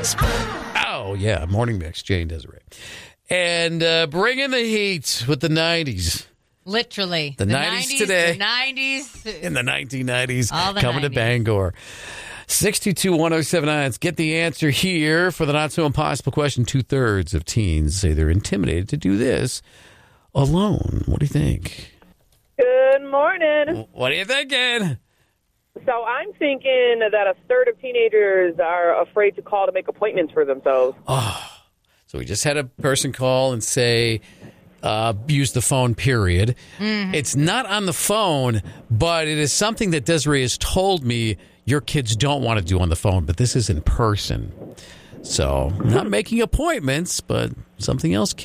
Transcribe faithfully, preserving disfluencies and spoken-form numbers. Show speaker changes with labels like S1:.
S1: Oh, yeah. Morning Mix, Jay and Desiree. And uh, bring in the heat with the nineties.
S2: Literally.
S1: The, the nineties, nineties today.
S2: The nineties.
S1: In the nineteen nineties.
S2: All the
S1: coming
S2: nineties.
S1: to Bangor. six two two, one oh seven nine. Let's get the answer here for the not-so-impossible question. Two-thirds of teens say they're intimidated to do this alone. What do you think?
S3: Good morning.
S1: What are you thinking?
S3: So I'm thinking that a third of teenagers are afraid to call to make appointments for themselves.
S1: Oh, so we just had a person call and say, uh, use the phone, period. Mm-hmm. It's not on the phone, but it is something that Desiree has told me your kids don't want to do on the phone, but this is in person. So not making appointments, but something else